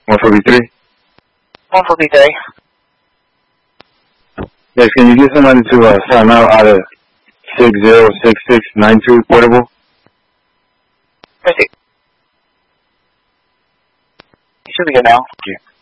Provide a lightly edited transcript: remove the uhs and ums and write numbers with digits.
143? 143. Yes, can you get somebody to sign out of 606692 portable? Proceed. You should be good now. Thank you.